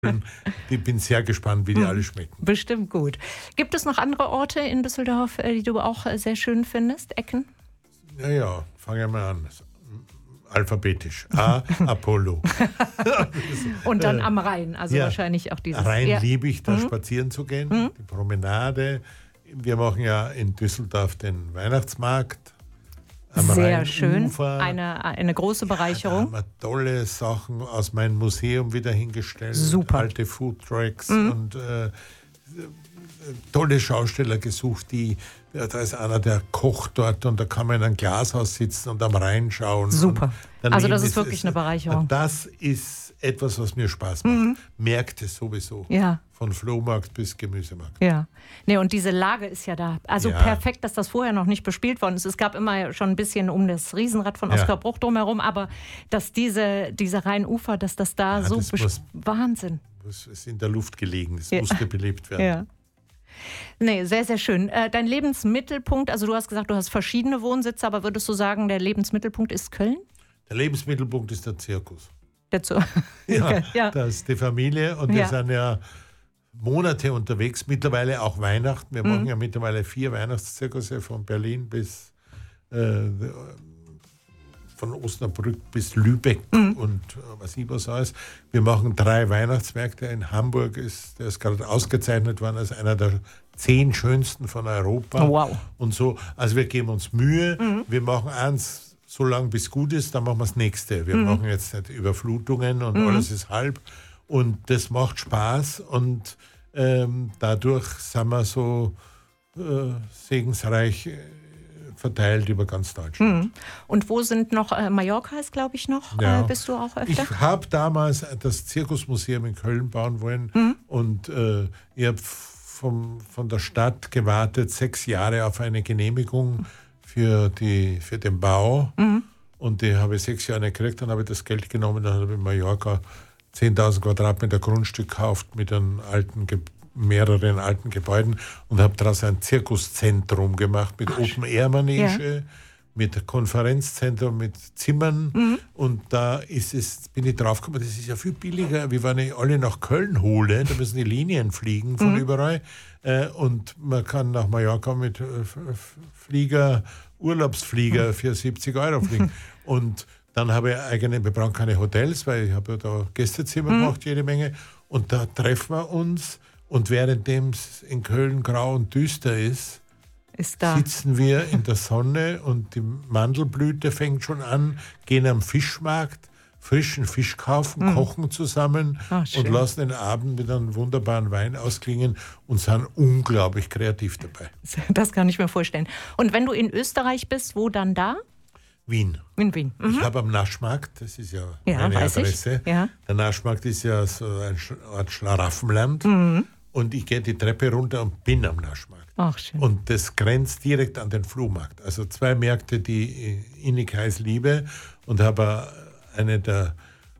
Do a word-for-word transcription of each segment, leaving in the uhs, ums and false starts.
Ich bin sehr gespannt, wie die alle schmecken. Bestimmt gut. Gibt es noch andere Orte in Düsseldorf, die du auch sehr schön findest, Ecken? Ja, ja, fangen wir mal an. Alphabetisch. A, Apollo. Und dann am Rhein, also ja, wahrscheinlich auch dieses. Rhein ja. liebe ich, da mhm. spazieren zu gehen, mhm. die Promenade. Wir machen ja in Düsseldorf den Weihnachtsmarkt. Am Sehr Rheinufer. Schön, eine, eine große Bereicherung. Ja, da haben wir tolle Sachen aus meinem Museum wieder hingestellt. Super. Alte Foodtracks mhm. und äh, tolle Schausteller gesucht, die, ja, da ist einer, der kocht dort und da kann man in einem Glashaus sitzen und am Rhein schauen. Super. Also das ist, ist wirklich es, eine Bereicherung. Das ist etwas, was mir Spaß macht. Mhm. Märkte sowieso. Ja. Von Flohmarkt bis Gemüsemarkt. Ja. Nee, und diese Lage ist ja da. Also ja. perfekt, dass das vorher noch nicht bespielt worden ist. Es gab immer schon ein bisschen um das Riesenrad von Oskar ja. Bruch drumherum, aber dass diese, diese Rheinufer, dass das da ja, so das muss, Wahnsinn. Das ist in der Luft gelegen. Das ja. musste belebt werden. Ja. Nee, sehr, sehr schön. Äh, dein Lebensmittelpunkt, also du hast gesagt, du hast verschiedene Wohnsitze, aber würdest du sagen, der Lebensmittelpunkt ist Köln? Der Lebensmittelpunkt ist der Zirkus. Der Zirkus. ja, ja, das ist die Familie und ja. wir sind ja Monate unterwegs, mittlerweile auch Weihnachten. Wir mhm. machen ja mittlerweile vier Weihnachtszirkusse von Berlin bis äh, von Osnabrück bis Lübeck mhm. und äh, was ich was alles. Wir machen drei Weihnachtsmärkte. In Hamburg ist, der ist gerade ausgezeichnet worden als einer der zehn schönsten von Europa. Wow. Und so, also wir geben uns Mühe. Mhm. Wir machen eins so lange, bis gut ist, dann machen wir das nächste. Wir mhm. machen jetzt nicht Überflutungen und mhm. alles ist halb. Und das macht Spaß und ähm, dadurch sind wir so äh, segensreich äh, verteilt über ganz Deutschland. Mhm. Und wo sind noch, äh, Mallorca ist glaube ich noch, ja. äh, bist du auch öfter? Ich habe damals das Zirkusmuseum in Köln bauen wollen mhm. und äh, ich habe von der Stadt gewartet, sechs Jahre auf eine Genehmigung für, die, für den Bau mhm. und die habe ich sechs Jahre nicht gekriegt, dann habe ich das Geld genommen, dann habe ich in Mallorca zehntausend Quadratmeter Grundstück gekauft mit einem alten Ge- mehreren alten Gebäuden und habe daraus ein Zirkuszentrum gemacht mit Open-Air-Manege, ja. mit Konferenzzentrum, mit Zimmern mhm. und da ist es, bin ich draufgekommen, das ist ja viel billiger, wie wenn ich alle nach Köln hole, da müssen die Linien fliegen von mhm. überall äh, und man kann nach Mallorca mit äh, Flieger, Urlaubsflieger mhm. für siebzig Euro fliegen und dann habe ich eigene, wir brauchen keine Hotels, weil ich habe ja da Gästezimmer mhm. gemacht, jede Menge und da treffen wir uns und währenddem es in Köln grau und düster ist, ist da. sitzen wir in der Sonne und die Mandelblüte fängt schon an, gehen am Fischmarkt, frischen Fisch kaufen, mhm. kochen zusammen Ach, und lassen den Abend mit einem wunderbaren Wein ausklingen und sind unglaublich kreativ dabei. Das kann ich mir vorstellen. Und wenn du in Österreich bist, wo dann da? Wien. In Wien. Mhm. Ich habe am Naschmarkt, das ist ja, ja meine weiß Adresse, ich. Ja. Der Naschmarkt ist ja so eine Art Schlaraffenland mhm. und ich gehe die Treppe runter und bin am Naschmarkt. Ach, schön. Und das grenzt direkt an den Flohmarkt. Also zwei Märkte, die ich innig heiß liebe und habe eine der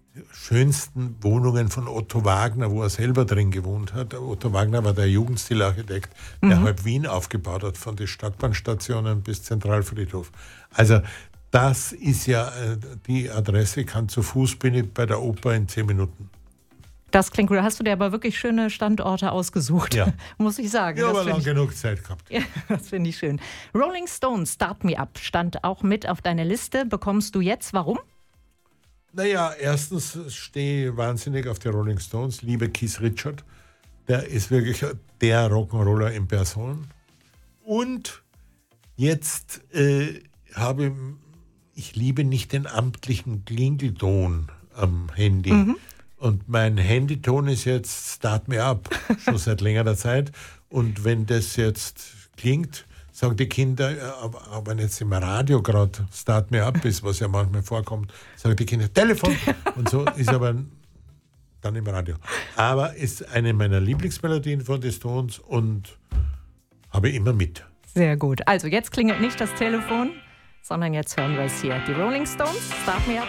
schönsten Wohnungen von Otto Wagner, wo er selber drin gewohnt hat. Otto Wagner war der Jugendstilarchitekt, der mhm. halb Wien aufgebaut hat, von den Stadtbahnstationen bis Zentralfriedhof. Also das ist ja äh, die Adresse, kann zu Fuß, bin ich bei der Oper in zehn Minuten. Das klingt gut. Hast du dir aber wirklich schöne Standorte ausgesucht, ja. muss ich sagen. Ja, das aber lang ich, genug Zeit gehabt. Ja, das finde ich schön. Rolling Stones, Start Me Up, stand auch mit auf deiner Liste. Bekommst du jetzt, warum? Naja, erstens stehe ich wahnsinnig auf die Rolling Stones, liebe Keith Richards. Der ist wirklich der Rock'n'Roller in Person. Und jetzt äh, habe ich, ich liebe nicht den amtlichen Klingelton am Handy. Mhm. Und mein Handyton ist jetzt Start Me Up, schon seit längerer Zeit. Und wenn das jetzt klingt, sagen die Kinder, aber, aber wenn jetzt im Radio gerade Start Me Up ist, was ja manchmal vorkommt, sagen die Kinder, Telefon. Und so ist aber dann im Radio. Aber ist eine meiner Lieblingsmelodien von den Stones und habe immer mit. Sehr gut. Also jetzt klingelt nicht das Telefon, sondern jetzt hören wir es hier. Die Rolling Stones, Start Me Up.